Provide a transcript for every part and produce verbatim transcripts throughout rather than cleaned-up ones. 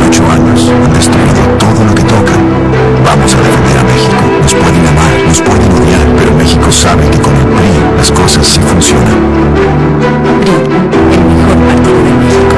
ocho años han destruido todo lo que tocan. Vamos a defender a México. Nos pueden amar, nos pueden odiar, pero México sabe que con el P R I las cosas sí funcionan. P R I, el mejor partido de México.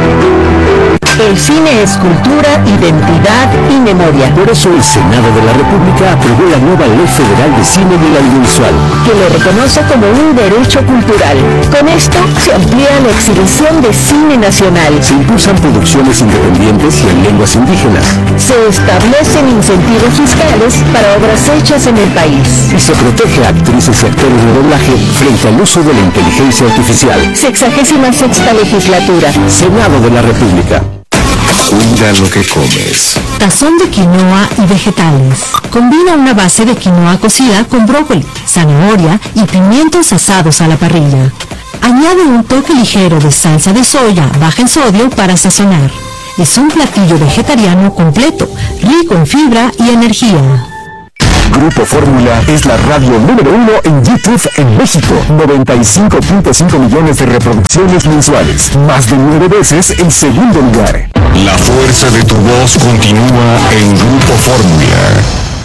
El cine es cultura, identidad y memoria. Por eso el Senado de la República aprobó la nueva Ley Federal de Cine del Audiovisual, que lo reconoce como un derecho cultural. Con esto se amplía la exhibición de cine nacional. Se impulsan producciones independientes y en lenguas indígenas. Se establecen incentivos fiscales para obras hechas en el país. Y se protege a actrices y actores de doblaje frente al uso de la inteligencia artificial. Sexagésima sexta legislatura. Senado de la República. Cuida lo que comes. Tazón de quinoa y vegetales. Combina una base de quinoa cocida con brócoli, zanahoria y pimientos asados a la parrilla. Añade un toque ligero de salsa de soya baja en sodio para sazonar. Es un platillo vegetariano completo, rico en fibra y energía. Grupo Fórmula es la radio número uno en YouTube en México. noventa y cinco punto cinco millones de reproducciones mensuales. Más de nueve veces el segundo lugar. La fuerza de tu voz continúa en Grupo Fórmula.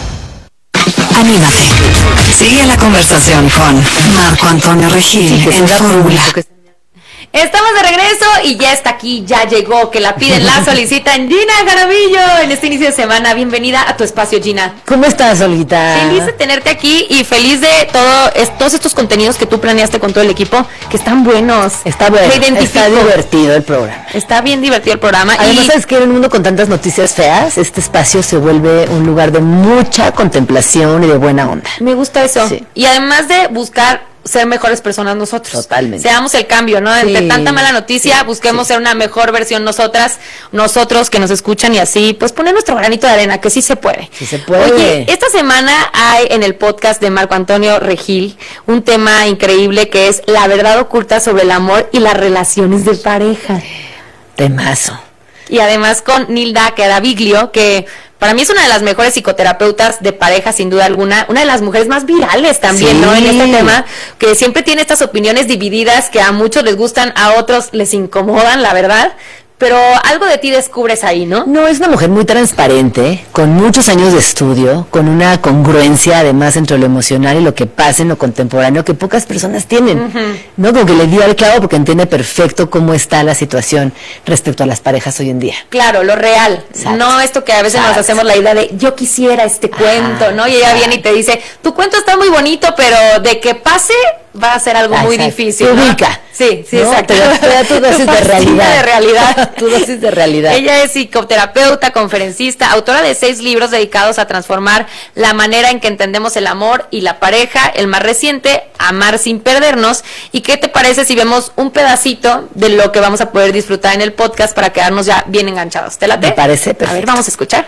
Anímate. Sigue la conversación con Marco Antonio Regil en Fórmula. Estamos de regreso y ya está aquí, ya llegó, que la piden, la solicitan, Gina Jaramillo, en este inicio de semana. Bienvenida a tu espacio, Gina. ¿Cómo estás, Olguita? Feliz de tenerte aquí y feliz de todo, es, todos estos contenidos que tú planeaste con todo el equipo, que están buenos. Está bueno, está divertido el programa. Está bien divertido el programa. Además, y... ¿sabes que en un mundo con tantas noticias feas, este espacio se vuelve un lugar de mucha contemplación y de buena onda? Me gusta eso. Sí. Y además de buscar ser mejores personas nosotros. Totalmente. Seamos el cambio, ¿no? Entre sí, tanta mala noticia, sí, busquemos sí. ser una mejor versión nosotras, nosotros que nos escuchan y así, pues poner nuestro granito de arena, que sí se puede. Sí se puede. Oye, esta semana hay en el podcast de Marco Antonio Regil un tema increíble que es la verdad oculta sobre el amor y las relaciones de pareja. Temazo. Y además con Nilda Caraviglio, que para mí es una de las mejores psicoterapeutas de pareja, sin duda alguna, una de las mujeres más virales también, sí. ¿no? En este tema, que siempre tiene estas opiniones divididas que a muchos les gustan, a otros les incomodan, la verdad. Pero algo de ti descubres ahí, ¿no? No, es una mujer muy transparente, con muchos años de estudio, con una congruencia además entre lo emocional y lo que pasa en lo contemporáneo que pocas personas tienen, uh-huh. ¿no? Como que le dio al clavo porque entiende perfecto cómo está la situación respecto a las parejas hoy en día. Claro, lo real, exacto. No esto que a veces exacto. nos hacemos la idea de yo quisiera este ah, cuento, ¿no? Y ella claro. viene y te dice, tu cuento está muy bonito, pero de que pase va a ser algo ah, muy exacto. difícil, ¿no? Ubica. Sí, sí, no, exacto. Te da tu dosis de realidad. de realidad. Tu dosis de realidad. Ella es psicoterapeuta, conferencista, autora de seis libros dedicados a transformar la manera en que entendemos el amor y la pareja. El más reciente, Amar sin perdernos. ¿Y qué te parece si vemos un pedacito de lo que vamos a poder disfrutar en el podcast para quedarnos ya bien enganchados? ¿Te late? Me parece perfecto. A ver, vamos a escuchar.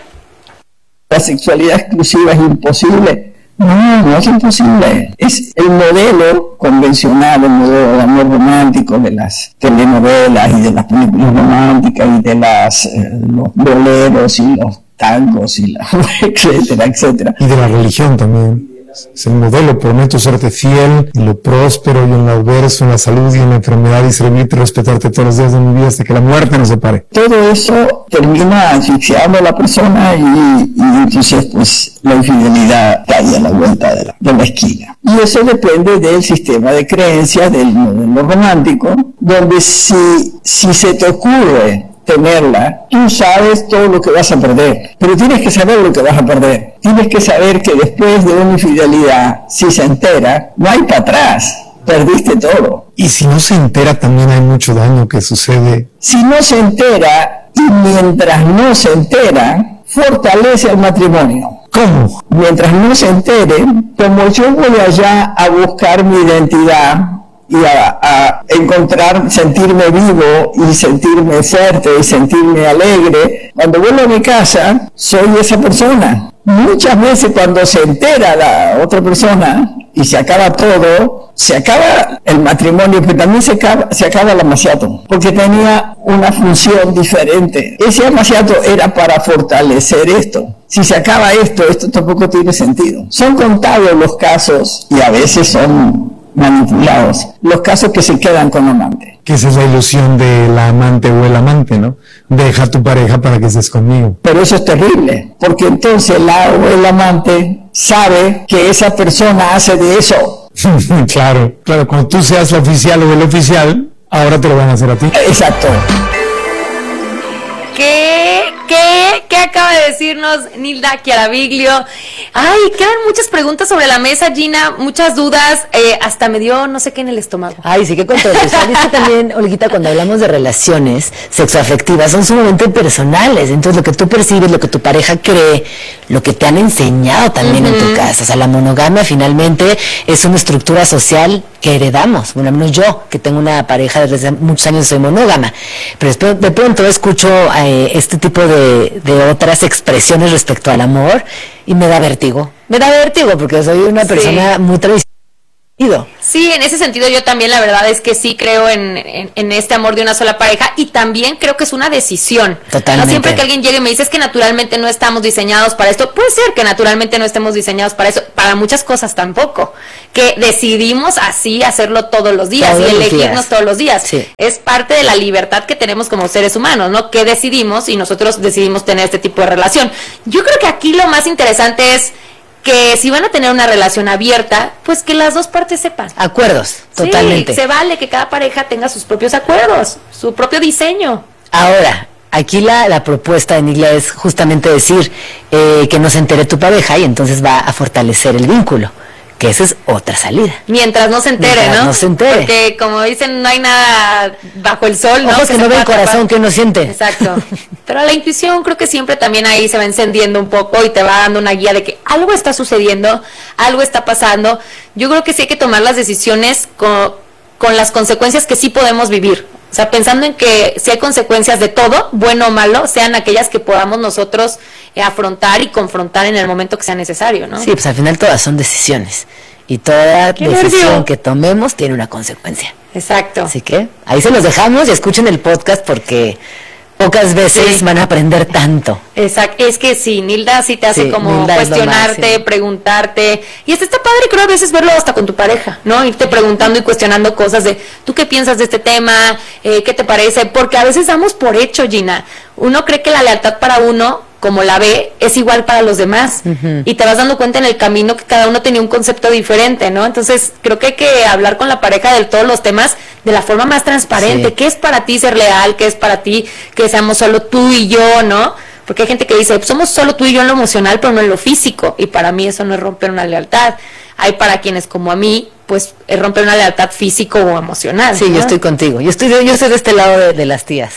La sexualidad exclusiva es imposible. No, no es imposible. Es el modelo convencional, el modelo de amor romántico de las telenovelas y de las películas románticas y de las eh, los boleros y los tangos y la, etcétera, etcétera. Y de la religión también. Es el modelo, prometo serte fiel en lo próspero y en lo adverso, en la salud y en la enfermedad y servirte y respetarte todos los días de mi vida hasta que la muerte nos separe. Todo eso termina asfixiando a la persona y, y entonces pues la infidelidad cae a la vuelta de la, de la esquina. Y eso depende del sistema de creencias del modelo romántico, donde si, si se te ocurre tenerla, tú sabes todo lo que vas a perder, pero tienes que saber lo que vas a perder. Tienes que saber que después de una infidelidad, si se entera, no hay para atrás, perdiste todo. Y si no se entera, también hay mucho daño que sucede. Si no se entera, y mientras no se entera, fortalece el matrimonio. ¿Cómo? Mientras no se entere, como yo voy allá a buscar mi identidad, y a, a encontrar, sentirme vivo y sentirme fuerte y sentirme alegre. Cuando vuelvo a mi casa, soy esa persona. Muchas veces cuando se entera la otra persona y se acaba todo, se acaba el matrimonio, pero también se acaba, se acaba el amaciato, porque tenía una función diferente. Ese amaciato era para fortalecer esto. Si se acaba esto, esto tampoco tiene sentido. Son contados los casos y a veces son manipulados, los casos que se quedan con amante. Que esa es la ilusión de la amante o el amante, ¿no? Deja a tu pareja para que estés conmigo. Pero eso es terrible, porque entonces la o el amante sabe que esa persona hace de eso. Claro, claro, cuando tú seas la oficial o el oficial, ahora te lo van a hacer a ti. Exacto. ¿Qué, qué, qué acaba de decirnos Nilda Chiaraviglio? Ay, quedan muchas preguntas sobre la mesa, Gina, muchas dudas, eh, hasta me dio no sé qué en el estómago. Ay, sí, qué controversial. Es que también, Olguita, cuando hablamos de relaciones sexoafectivas, son sumamente personales. Entonces, lo que tú percibes, lo que tu pareja cree, lo que te han enseñado también uh-huh. en tu casa. O sea, la monogamia finalmente es una estructura social que heredamos. Bueno, al menos yo, que tengo una pareja desde muchos años, soy monógama. Pero después, de pronto escucho eh, este tipo de, de otras expresiones respecto al amor y me da vértigo. Me da vértigo porque soy una persona sí. muy tradicional. Sí, en ese sentido yo también la verdad es que sí creo en, en, en este amor de una sola pareja y también creo que es una decisión. Totalmente. No siempre que alguien llegue y me dice es que naturalmente no estamos diseñados para esto, puede ser que naturalmente no estemos diseñados para eso, para muchas cosas tampoco, que decidimos así hacerlo todos los días todos y elegirnos días. todos los días. Sí. Es parte de la libertad que tenemos como seres humanos, ¿no? Que decidimos y nosotros decidimos tener este tipo de relación. Yo creo que aquí lo más interesante es que si van a tener una relación abierta, pues que las dos partes sepan. Acuerdos, totalmente. Sí, se vale que cada pareja tenga sus propios acuerdos, su propio diseño. Ahora, aquí la, la propuesta de Nilda es justamente decir eh, que no se entere tu pareja y entonces va a fortalecer el vínculo. Que esa es otra salida. Mientras no se entere, Mientras ¿no? no se entere. Porque como dicen, no hay nada bajo el sol, ¿no? Ojos que, que no ve el corazón, que uno siente. Exacto. Pero la intuición creo que siempre también ahí se va encendiendo un poco y te va dando una guía de que algo está sucediendo, algo está pasando. Yo creo que sí hay que tomar las decisiones con, con las consecuencias que sí podemos vivir. O sea, pensando en que si hay consecuencias de todo, bueno o malo, sean aquellas que podamos nosotros eh, afrontar y confrontar en el momento que sea necesario, ¿no? Sí, pues al final todas son decisiones. Y toda ¡Qué decisión nervio! que tomemos tiene una consecuencia. Exacto. Así que ahí se los dejamos y escuchen el podcast porque pocas veces sí. van a aprender tanto. Exacto, es que sí, Nilda sí te hace sí, como Nilda cuestionarte, preguntarte, y hasta está padre, creo a veces verlo hasta con tu pareja, ¿no? Irte preguntando y cuestionando cosas de, ¿tú qué piensas de este tema? Eh, ¿Qué te parece? Porque a veces damos por hecho, Gina, uno cree que la lealtad para uno, como la ve, es igual para los demás, uh-huh. y te vas dando cuenta en el camino que cada uno tenía un concepto diferente, ¿no? Entonces, creo que hay que hablar con la pareja de todos los temas de la forma más transparente. Sí. ¿Qué es para ti ser leal? ¿Qué es para ti que seamos solo tú y yo, no? Porque hay gente que dice, somos solo tú y yo en lo emocional, pero no en lo físico, y para mí eso no es romper una lealtad. Hay para quienes como a mí, pues es romper una lealtad físico o emocional. Sí, ¿no? yo estoy contigo. Yo estoy, yo estoy de este lado de, de las tías.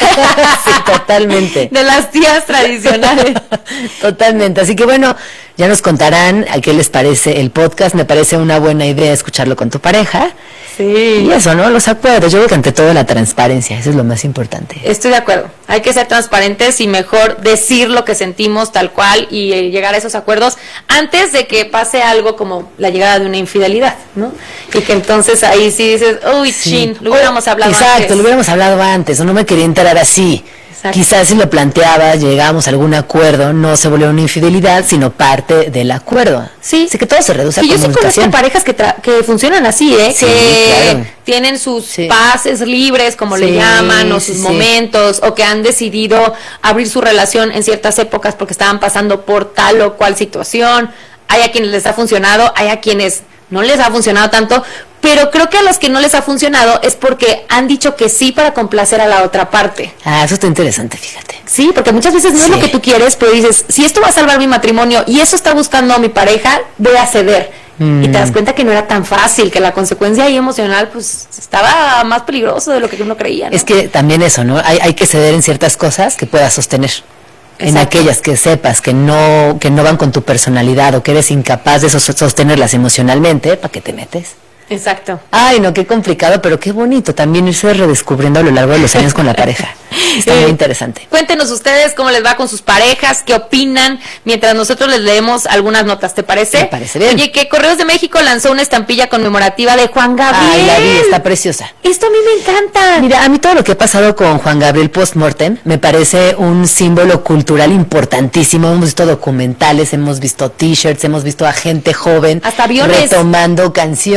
Sí, totalmente. De las tías tradicionales. Totalmente. Así que bueno, ya nos contarán a qué les parece el podcast. Me parece una buena idea escucharlo con tu pareja. Sí. Y eso, ¿no? Los acuerdos. Yo creo que ante todo la transparencia. Eso es lo más importante. Estoy de acuerdo. Hay que ser transparentes y mejor decir lo que sentimos tal cual y eh, llegar a esos acuerdos antes de que pase algo como la llegada de una infidelidad, ¿no? Y que entonces ahí sí dices, uy, sí. chin, lo hubiéramos hablado Exacto, antes. Exacto, lo hubiéramos hablado antes, o no me quería enterar así. Exacto. Quizás si lo planteabas, llegamos a algún acuerdo, no se volvió una infidelidad, sino parte del acuerdo. Sí. Así que todo se reduce a y comunicación. Yo sí conozco parejas que, tra- que funcionan así, ¿eh? Sí, que claro. tienen sus sí. pases libres, como sí, le llaman, o sus sí, momentos, sí. o que han decidido abrir su relación en ciertas épocas porque estaban pasando por tal o cual situación. Hay a quienes les ha funcionado, hay a quienes no les ha funcionado tanto, pero creo que a los que no les ha funcionado es porque han dicho que sí para complacer a la otra parte. Ah, eso está interesante, fíjate. Sí, porque muchas veces no sí. es lo que tú quieres, pero dices, si esto va a salvar mi matrimonio y eso está buscando a mi pareja, voy a ceder. Mm. Y te das cuenta que no era tan fácil, que la consecuencia ahí emocional pues estaba más peligroso de lo que uno creía, ¿no? Es que también eso, ¿no? Hay, hay que ceder en ciertas cosas que puedas sostener. Exacto. En aquellas que sepas que no que no van con tu personalidad o que eres incapaz de sostenerlas emocionalmente, ¿para qué te metes? Exacto. Ay, no, qué complicado, pero qué bonito también irse redescubriendo a lo largo de los años con la pareja. Está muy interesante. Cuéntenos ustedes cómo les va con sus parejas, qué opinan, mientras nosotros les leemos algunas notas, ¿te parece? Me parece bien. Oye, que Correos de México lanzó una estampilla conmemorativa de Juan Gabriel. Ay, la vi, está preciosa. Esto a mí me encanta. Mira, a mí todo lo que ha pasado con Juan Gabriel post-mortem me parece un símbolo cultural importantísimo. Hemos visto documentales, hemos visto t-shirts, hemos visto a gente joven hasta aviones retomando canciones.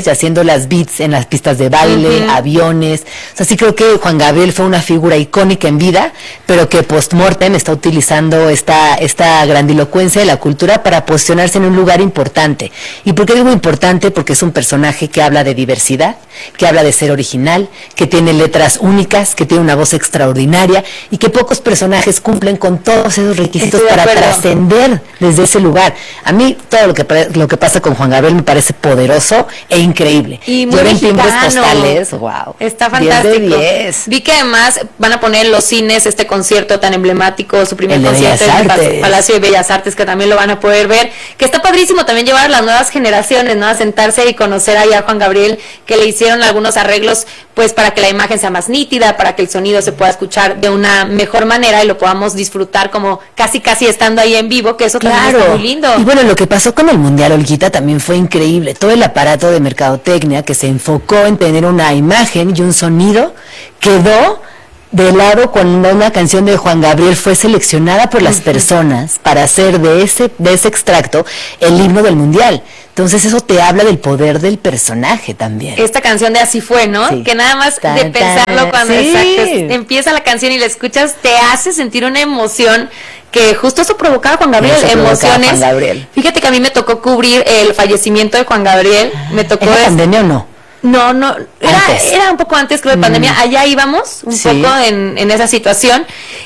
y haciendo las beats en las pistas de baile, uh-huh. aviones. O sea, sí creo que Juan Gabriel fue una figura icónica en vida, pero que post-mortem está utilizando esta, esta grandilocuencia de la cultura para posicionarse en un lugar importante. ¿Y por qué digo importante? Porque es un personaje que habla de diversidad, que habla de ser original, que tiene letras únicas, que tiene una voz extraordinaria y que pocos personajes cumplen con todos esos requisitos para trascender desde ese lugar. A mí todo lo que lo que pasa con Juan Gabriel me parece poderoso e increíble. Y muy Lloré en timbres postales, wow. Está fantástico. diez de diez. Vi que además van a poner en los cines este concierto tan emblemático, su primer el concierto en el Palacio de Bellas Artes, que también lo van a poder ver, que está padrísimo también llevar a las nuevas generaciones, ¿no? A sentarse y conocer allá a Juan Gabriel, que le hicieron algunos arreglos pues para que la imagen sea más nítida, para que el sonido se pueda escuchar de una mejor manera y lo podamos disfrutar como casi casi estando ahí en vivo, que eso claro. también está muy lindo. Y bueno, lo que pasó con el Mundial, Olguita, también fue increíble. Todo el aparato de mercadotecnia que se enfocó en tener una imagen y un sonido quedó de lado cuando una canción de Juan Gabriel fue seleccionada por las uh-huh. personas para hacer de ese de ese extracto el himno del Mundial. Entonces eso te habla del poder del personaje también. Esta canción de Así Fue, ¿no? Sí. Que nada más tan, de pensarlo tan, cuando sí. exacto, empieza la canción y la escuchas, te hace sentir una emoción que justo eso provocaba Juan Gabriel, eso emociones. Juan Gabriel. Fíjate que a mí me tocó cubrir el fallecimiento de Juan Gabriel, me tocó... ¿En la pandemia o no? No, no, era, era un poco antes creo de mm. pandemia, allá íbamos un sí. poco en, en esa situación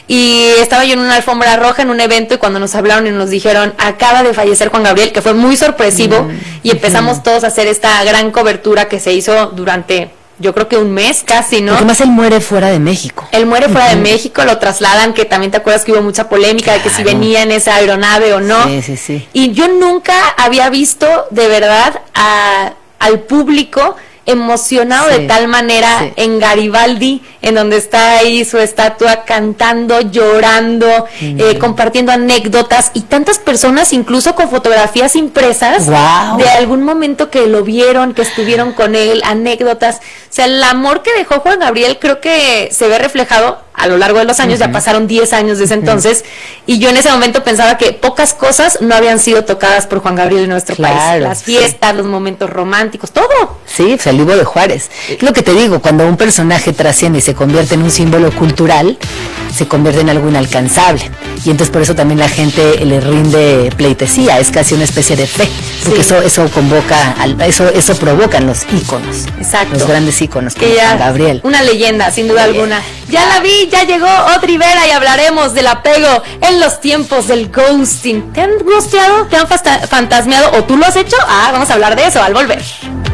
y estaba yo en una alfombra roja en un evento y cuando nos hablaron y nos dijeron acaba de fallecer Juan Gabriel, que fue muy sorpresivo mm. y empezamos mm. todos a hacer esta gran cobertura que se hizo durante yo creo que un mes casi, ¿no? Porque más él muere fuera de México. Él muere fuera uh-huh. de México, lo trasladan, que también te acuerdas que hubo mucha polémica claro. de que si venía en esa aeronave o no. Sí, sí, sí. Y yo nunca había visto de verdad a, al público emocionado sí, de tal manera sí. en Garibaldi, en donde está ahí su estatua cantando, llorando, mm. eh, compartiendo anécdotas y tantas personas incluso con fotografías impresas wow. de algún momento que lo vieron, que estuvieron con él, anécdotas. O sea, el amor que dejó Juan Gabriel creo que se ve reflejado a lo largo de los años, uh-huh. ya pasaron diez años desde uh-huh. entonces, y yo en ese momento pensaba que pocas cosas no habían sido tocadas por Juan Gabriel en nuestro claro, país. Las fiestas, sí. los momentos románticos, todo. Sí, el Hugo de Juárez. Es lo que te digo, cuando un personaje trasciende y se convierte en un símbolo cultural, se convierte en algo inalcanzable. Y entonces por eso también la gente le rinde pleitesía, es casi una especie de fe, porque sí. eso eso convoca, al, eso eso provocan los íconos. Exacto. Los grandes íconos, como que ya, Juan Gabriel. Una leyenda, sin duda Muy alguna. Bien. Ya la vi, ya llegó Audrey Vera y hablaremos del apego en los tiempos del ghosting. ¿Te han ghosteado? ¿Te han fasta- fantasmeado? ¿O tú lo has hecho? Ah, vamos a hablar de eso al volver.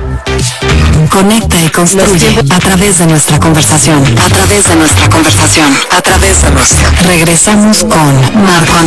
Conecta y construye a través de nuestra conversación, a través de nuestra conversación, a través de nuestra. Regresamos con Marco Antonio.